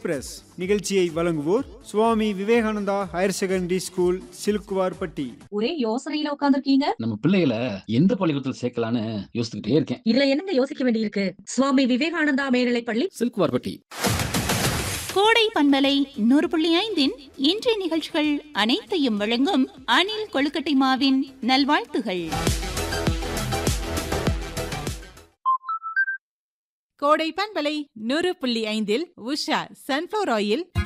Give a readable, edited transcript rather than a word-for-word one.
Express நிகழ்ச்சியை வழங்குவோர் Swami Vivekananda higher secondary school, Silukkuvarpatti. ஒரே யோசனையில உட்கார்ந்துருக்கீங்க. நம்ம பிள்ளைகளை எந்த பள்ளிக்கூடத்தில் சேர்க்கலான்னு யோசிச்சுக்கிட்டே இருக்கேன். இதுல என்னங்க யோசிக்க வேண்டியிருக்கு? சுவாமி விவேகானந்தா மேல்நிலைப் பள்ளி, சிலுக்குவார்பட்டி. கோடை பண்பலை 100.5 இன்றைய நிகழ்ச்சிகள் அனைத்தையும் வழங்கும் அணில் கொழுக்கட்டை மாவின் நல்வாழ்த்துகள். கோடை பண்பலை 100.5 உஷா சன்ஃப்ளவர் ஆயில்